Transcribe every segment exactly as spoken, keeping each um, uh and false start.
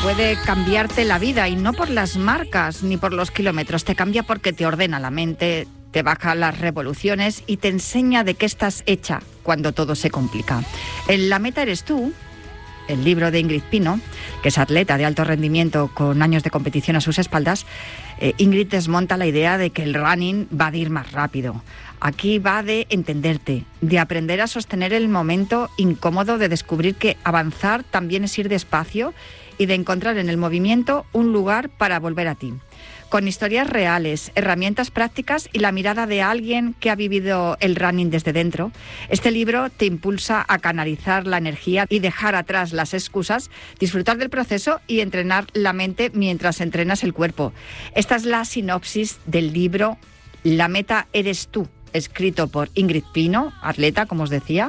puede cambiarte la vida, y no por las marcas ni por los kilómetros. Te cambia porque te ordena la mente, te baja las revoluciones y te enseña de qué estás hecha cuando todo se complica. En La meta eres tú, el libro de Ingrid Pino, que es atleta de alto rendimiento con años de competición a sus espaldas, eh, Ingrid desmonta la idea de que el running va de ir más rápido. Aquí va de entenderte, de aprender a sostener el momento incómodo, de descubrir que avanzar también es ir despacio y de encontrar en el movimiento un lugar para volver a ti. Con historias reales, herramientas prácticas y la mirada de alguien que ha vivido el running desde dentro, este libro te impulsa a canalizar la energía y dejar atrás las excusas, disfrutar del proceso y entrenar la mente mientras entrenas el cuerpo. Esta es la sinopsis del libro La meta eres tú, escrito por Ingrid Pino, atleta, como os decía.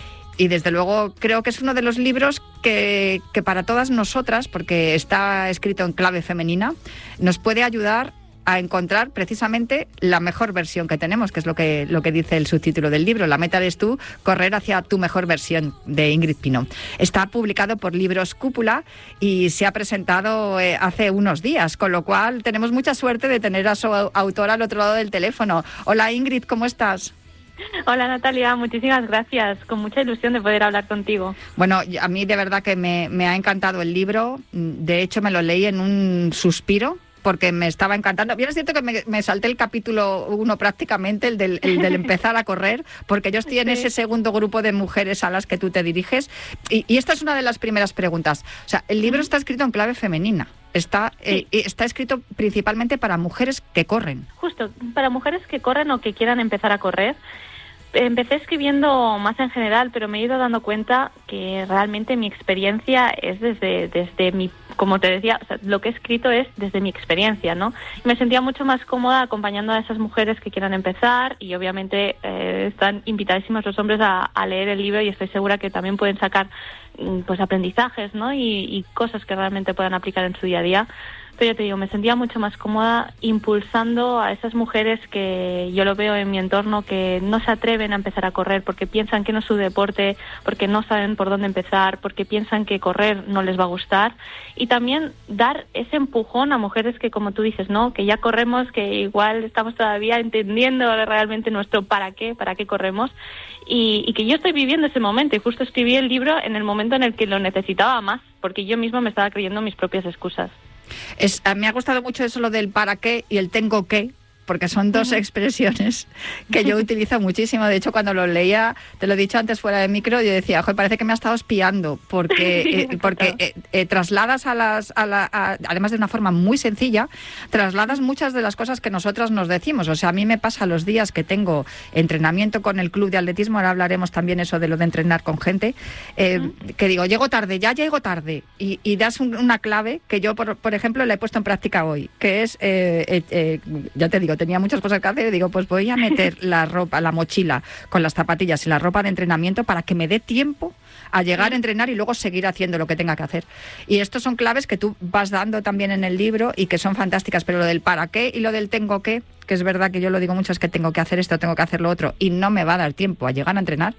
Y desde luego creo que es uno de los libros que, que para todas nosotras, porque está escrito en clave femenina, nos puede ayudar a encontrar precisamente la mejor versión que tenemos, que es lo que, lo que dice el subtítulo del libro. La meta eres tú, correr hacia tu mejor versión, de Ingrid Pino. Está publicado por Libros Cúpula y se ha presentado eh, hace unos días, con lo cual tenemos mucha suerte de tener a su autor al otro lado del teléfono. Hola Ingrid, ¿cómo estás? Hola Natalia, muchísimas gracias, con mucha ilusión de poder hablar contigo. Bueno, a mí de verdad que me, me ha encantado el libro, de hecho me lo leí en un suspiro, porque me estaba encantando. Bien es cierto que me, me salté el capítulo uno prácticamente, el del, el del empezar a correr, porque yo estoy en sí. ese segundo grupo de mujeres a las que tú te diriges, y, y esta es una de las primeras preguntas. O sea, el libro está escrito en clave femenina. Está, sí. eh, está escrito principalmente para mujeres que corren. Justo, para mujeres que corren o que quieran empezar a correr. Empecé escribiendo más en general, pero me he ido dando cuenta que realmente mi experiencia es desde, desde mi, como te decía, o sea, lo que he escrito es desde mi experiencia, ¿no? Y me sentía mucho más cómoda acompañando a esas mujeres que quieran empezar, y obviamente eh, están invitadísimos los hombres a, a leer el libro, y estoy segura que también pueden sacar pues aprendizajes, ¿no? Y, y cosas que realmente puedan aplicar en su día a día. Pero yo te digo, me sentía mucho más cómoda impulsando a esas mujeres que yo lo veo en mi entorno, que no se atreven a empezar a correr porque piensan que no es su deporte, porque no saben por dónde empezar, porque piensan que correr no les va a gustar. Y también dar ese empujón a mujeres que, como tú dices, ¿no? Que ya corremos, que igual estamos todavía entendiendo realmente nuestro para qué, para qué corremos. Y, y que yo estoy viviendo ese momento, y justo escribí el libro en el momento en el que lo necesitaba más, porque yo misma me estaba creyendo mis propias excusas. Es, me ha gustado mucho eso, lo del para qué y el tengo que, porque son dos uh-huh. expresiones que yo utilizo muchísimo. De hecho, cuando lo leía, te lo he dicho antes fuera de micro, yo decía, joder, parece que me ha estado espiando, porque, sí, eh, porque eh, eh, trasladas a las, a la, a, además de una forma muy sencilla, trasladas muchas de las cosas que nosotras nos decimos. O sea, a mí me pasa los días que tengo entrenamiento con el club de atletismo, ahora hablaremos también eso de lo de entrenar con gente, eh, uh-huh. que digo, llego tarde, ya llego tarde, y, y das un, una clave que yo, por, por ejemplo, la he puesto en práctica hoy, que es, eh, eh, eh, ya te digo, tenía muchas cosas que hacer y digo, pues voy a meter la ropa, la mochila con las zapatillas y la ropa de entrenamiento para que me dé tiempo a llegar a entrenar y luego seguir haciendo lo que tenga que hacer. Y estos son claves que tú vas dando también en el libro y que son fantásticas, pero lo del para qué y lo del tengo que, que es verdad que yo lo digo mucho, es que tengo que hacer esto, tengo que hacer lo otro y no me va a dar tiempo a llegar a entrenar.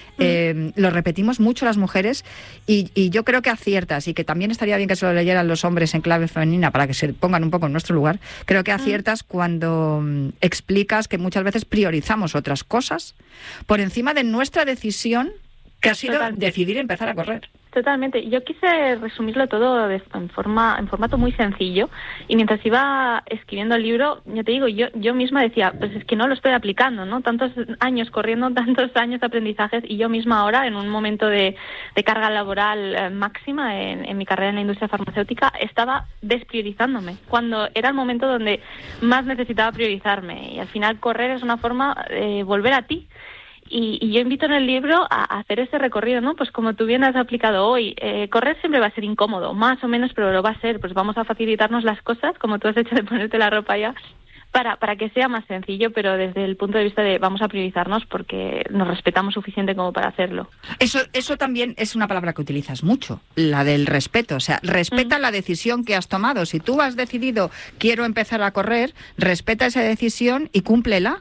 Eh, lo repetimos mucho las mujeres y, y yo creo que aciertas, y que también estaría bien que se lo leyeran los hombres en clave femenina para que se pongan un poco en nuestro lugar. Creo que aciertas cuando um, explicas que muchas veces priorizamos otras cosas por encima de nuestra decisión, que ha sido Totalmente. decidir empezar a correr. Totalmente. Yo quise resumirlo todo de, en forma en formato muy sencillo, y mientras iba escribiendo el libro, ya te digo, yo yo misma decía, pues es que no lo estoy aplicando, ¿no? Tantos años corriendo, tantos años de aprendizajes, y yo misma ahora, en un momento de, de carga laboral eh, máxima en, en mi carrera en la industria farmacéutica, estaba despriorizándome, cuando era el momento donde más necesitaba priorizarme. Y al final correr es una forma de volver a ti. Y, y yo invito en el libro a, a hacer ese recorrido, ¿no? Pues como tú bien has aplicado hoy, eh, correr siempre va a ser incómodo, más o menos, pero lo va a ser. Pues vamos a facilitarnos las cosas, como tú has hecho de ponerte la ropa ya, para, para que sea más sencillo, pero desde el punto de vista de vamos a priorizarnos porque nos respetamos suficiente como para hacerlo. Eso, eso también es una palabra que utilizas mucho, la del respeto. O sea, respeta mm. la decisión que has tomado. Si tú has decidido quiero empezar a correr, respeta esa decisión y cúmplela.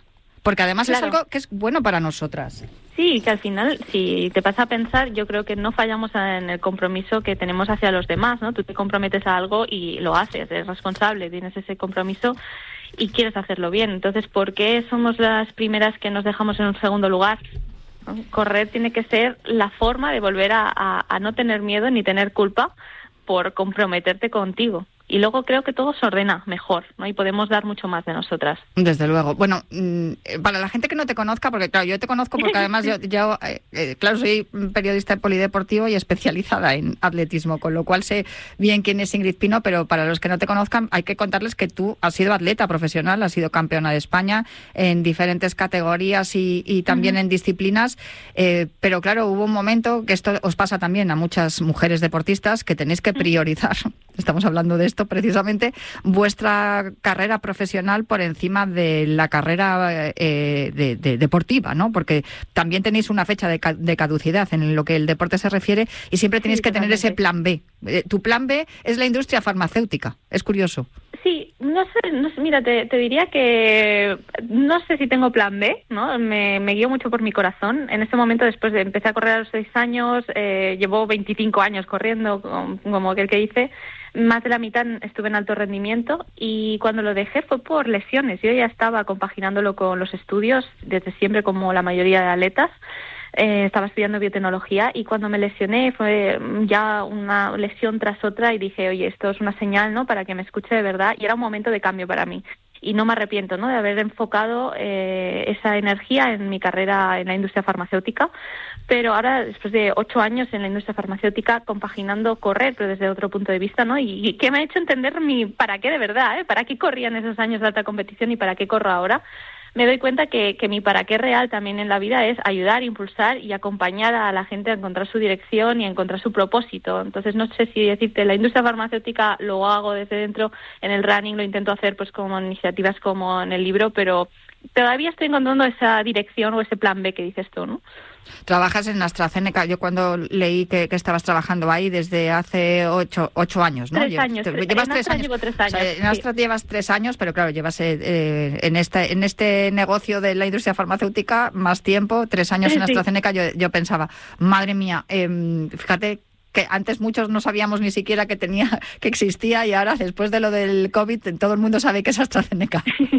porque además Claro. es algo que es bueno para nosotras. Sí, que al final, si te pasa a pensar, yo creo que no fallamos en el compromiso que tenemos hacia los demás, ¿no? Tú te comprometes a algo y lo haces, eres responsable, tienes ese compromiso y quieres hacerlo bien. Entonces, ¿por qué somos las primeras que nos dejamos en un segundo lugar? ¿No? Correr tiene que ser la forma de volver a, a, a no tener miedo ni tener culpa por comprometerte contigo. Y luego creo que todo se ordena mejor, ¿no? Y podemos dar mucho más de nosotras. Desde luego. Bueno, mmm, para la gente que no te conozca, porque claro, yo te conozco porque además yo, yo eh, eh, claro, soy periodista polideportivo y especializada en atletismo, con lo cual sé bien quién es Ingrid Pino, pero para los que no te conozcan hay que contarles que tú has sido atleta profesional, has sido campeona de España en diferentes categorías y, y también uh-huh. en disciplinas, eh, pero claro, hubo un momento, que esto os pasa también a muchas mujeres deportistas, que tenéis que priorizar, estamos hablando de esto, precisamente vuestra carrera profesional por encima de la carrera eh, de, de, deportiva, ¿no? Porque también tenéis una fecha de, de caducidad en lo que el deporte se refiere y siempre tenéis sí, que totalmente. tener ese plan B. Eh, tu plan B es la industria farmacéutica. Es curioso. Sí, no sé, no sé mira, te, te diría que no sé si tengo plan B, ¿no? Me, me guío mucho por mi corazón. En ese momento, después de empecé a correr a los seis años, eh, llevo veinticinco años corriendo, como aquel que hice. Más de la mitad estuve en alto rendimiento y cuando lo dejé fue por lesiones. Yo ya estaba compaginándolo con los estudios desde siempre, como la mayoría de atletas. Eh, estaba estudiando biotecnología y cuando me lesioné fue ya una lesión tras otra y dije, oye, esto es una señal, ¿no?, para que me escuche de verdad, y era un momento de cambio para mí. Y no me arrepiento, ¿no?, de haber enfocado eh, esa energía en mi carrera en la industria farmacéutica, pero ahora, después de ocho años en la industria farmacéutica, compaginando correr, pero desde otro punto de vista, ¿no?, y, y que me ha hecho entender mi para qué de verdad, ¿eh?, para qué corría en esos años de alta competición y para qué corro ahora. Me doy cuenta que, que mi para qué real también en la vida es ayudar, impulsar y acompañar a la gente a encontrar su dirección y a encontrar su propósito. Entonces, no sé si decirte, la industria farmacéutica lo hago desde dentro, en el running lo intento hacer pues como iniciativas como en el libro, pero todavía estoy encontrando esa dirección o ese plan B que dices tú, ¿no? Trabajas en AstraZeneca. Yo cuando leí que, que estabas trabajando ahí desde hace ocho, ocho años, ¿no? Tres años. Llevas, llevas en tres años. Llevo tres años. O sea, en Astra sí. llevas tres años, pero claro, llevas eh, en este en este negocio de la industria farmacéutica más tiempo, tres años en AstraZeneca. Sí. Yo, yo pensaba, madre mía, eh, fíjate que antes muchos no sabíamos ni siquiera que tenía, que existía, y ahora, después de lo del COVID, todo el mundo sabe que es AstraZeneca.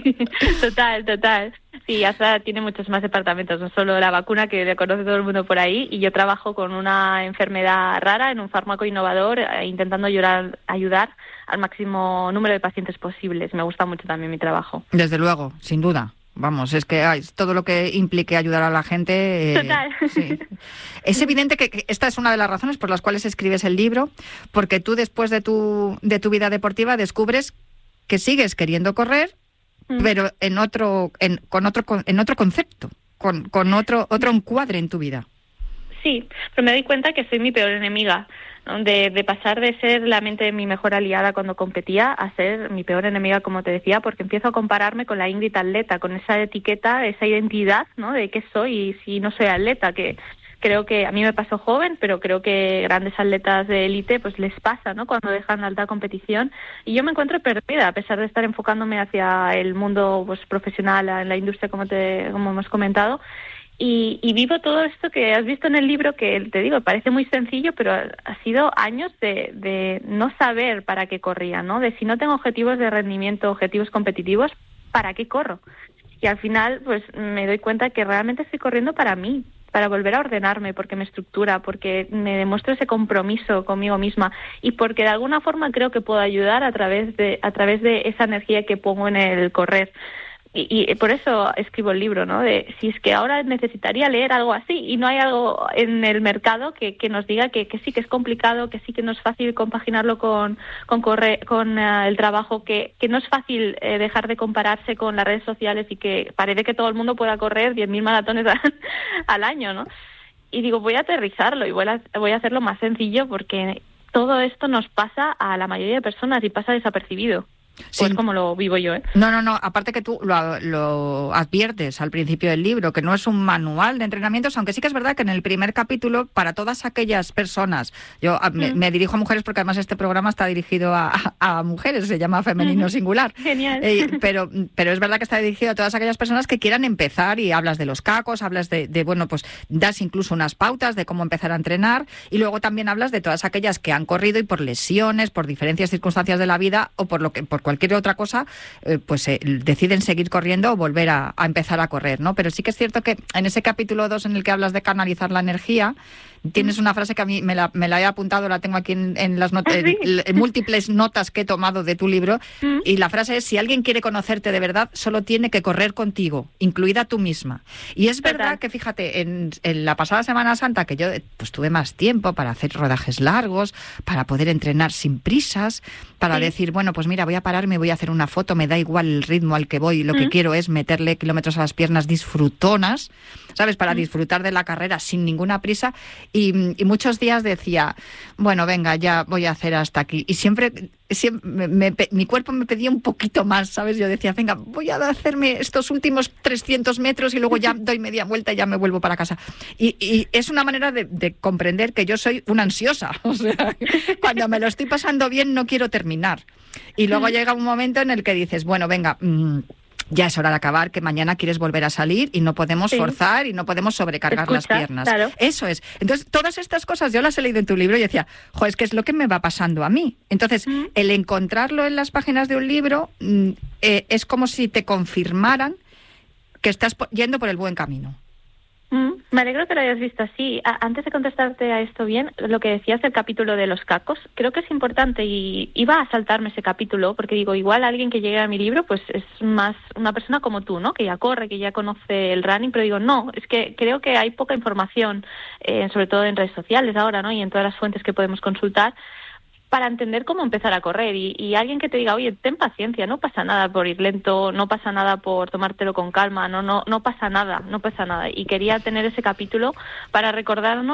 Total, total. Sí, Astra tiene muchos más departamentos, no solo la vacuna, que le conoce todo el mundo por ahí, y yo trabajo con una enfermedad rara en un fármaco innovador, eh, intentando ayudar, ayudar al máximo número de pacientes posibles. Me gusta mucho también mi trabajo. Desde luego, sin duda. Vamos, es que hay todo lo que implique ayudar a la gente. Eh, Total. Sí. Es evidente que, que esta es una de las razones por las cuales escribes el libro, porque tú, después de tu de tu vida deportiva, descubres que sigues queriendo correr, mm. pero en otro en, con otro en otro concepto, con con otro otro encuadre en tu vida. Sí, pero me doy cuenta que soy mi peor enemiga. De, de pasar de ser la mente de mi mejor aliada cuando competía a ser mi peor enemiga, como te decía, porque empiezo a compararme con la Ingrid atleta, con esa etiqueta, esa identidad, ¿no?, de qué soy y si no soy atleta, que creo que a mí me pasó joven, pero creo que grandes atletas de élite pues les pasa, ¿no?, cuando dejan alta competición, y yo me encuentro perdida a pesar de estar enfocándome hacia el mundo pues profesional, en la industria, como te como hemos comentado. Y, y vivo todo esto que has visto en el libro, que te digo, parece muy sencillo, pero ha sido años de, de no saber para qué corría, ¿no? De si no tengo objetivos de rendimiento, objetivos competitivos, ¿para qué corro? Y al final, pues me doy cuenta que realmente estoy corriendo para mí, para volver a ordenarme, porque me estructura, porque me demuestra ese compromiso conmigo misma y porque de alguna forma creo que puedo ayudar a través de, a través de esa energía que pongo en el correr. Y, y por eso escribo el libro, ¿no? De si es que ahora necesitaría leer algo así y no hay algo en el mercado que, que nos diga que, que sí que es complicado, que sí que no es fácil compaginarlo con con, corre, con uh, el trabajo, que, que no es fácil eh, dejar de compararse con las redes sociales y que parece que todo el mundo pueda correr diez mil maratones al, al año, ¿no? Y digo, voy a aterrizarlo y voy a, voy a hacerlo más sencillo, porque todo esto nos pasa a la mayoría de personas y pasa desapercibido. Pues Sí. como lo vivo yo, ¿eh? No, no, no. Aparte que tú lo, lo adviertes al principio del libro, que no es un manual de entrenamientos, aunque sí que es verdad que en el primer capítulo, para todas aquellas personas, yo a, me, Mm. me dirijo a mujeres porque además este programa está dirigido a, a, a mujeres, se llama Femenino Singular. Genial. Eh, pero, pero es verdad que está dirigido a todas aquellas personas que quieran empezar y hablas de los cacos, hablas de, de, bueno, pues das incluso unas pautas de cómo empezar a entrenar y luego también hablas de todas aquellas que han corrido y por lesiones, por diferentes circunstancias de la vida o por lo que por cualquier otra cosa, eh, pues eh, deciden seguir corriendo o volver a, a empezar a correr, ¿no? Pero sí que es cierto que en ese capítulo dos en el que hablas de canalizar la energía, tienes una frase que a mí me la, me la he apuntado, la tengo aquí en, en las notas, ¿Sí? en, en múltiples notas que he tomado de tu libro, Mm. y la frase es: si alguien quiere conocerte de verdad, solo tiene que correr contigo, incluida tú misma. Y es Total. verdad que, fíjate, en, en la pasada Semana Santa, que yo pues tuve más tiempo para hacer rodajes largos, para poder entrenar sin prisas, para Sí. decir, bueno, pues mira, voy a pararme, voy a hacer una foto, me da igual el ritmo al que voy, lo que Mm. quiero es meterle kilómetros a las piernas disfrutonas, ¿sabes? Para Mm. disfrutar de la carrera sin ninguna prisa. Y, y muchos días decía, bueno, venga, ya voy a hacer hasta aquí. Y siempre, siempre me- me pe- mi cuerpo me pedía un poquito más, ¿sabes? Yo decía, venga, voy a hacerme estos últimos trescientos metros y luego ya doy media vuelta y ya me vuelvo para casa. Y, y es una manera de, de comprender que yo soy una ansiosa. O sea, cuando me lo estoy pasando bien no quiero terminar. Y luego llega un momento en el que dices, bueno, venga, mmm, ya es hora de acabar, que mañana quieres volver a salir y no podemos Sí. forzar y no podemos sobrecargar las Escucha, piernas. claro. Eso es. Entonces, todas estas cosas yo las he leído en tu libro y decía, jo, es que es lo que me va pasando a mí. Entonces, Mm. el encontrarlo en las páginas de un libro mm, eh, es como si te confirmaran que estás po- yendo por el buen camino. Mm, Me alegro que lo hayas visto así. A- antes de contestarte a esto bien, lo que decías del capítulo de los cacos, creo que es importante y iba a saltarme ese capítulo porque digo, igual alguien que llegue a mi libro pues es más una persona como tú, ¿no? Que ya corre, que ya conoce el running, pero digo, no, es que creo que hay poca información, eh, sobre todo en redes sociales ahora, ¿no? Y en todas las fuentes que podemos consultar, para entender cómo empezar a correr y, y alguien que te diga, oye, ten paciencia, no pasa nada por ir lento, no pasa nada por tomártelo con calma, no no no pasa nada, no pasa nada. Y quería tener ese capítulo para recordarnos